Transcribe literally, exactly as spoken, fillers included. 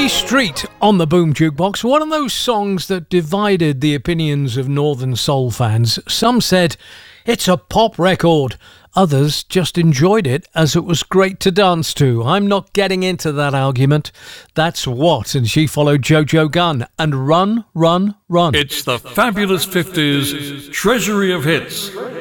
Street on the Boom Jukebox, one of those songs that divided the opinions of Northern Soul fans. Some said it's a pop record. Others just enjoyed it as it was great to dance to. I'm not getting into that argument. That's what, and she followed Jojo Gunn and Run, Run, Run. It's the Fabulous fifties Treasury of Hits.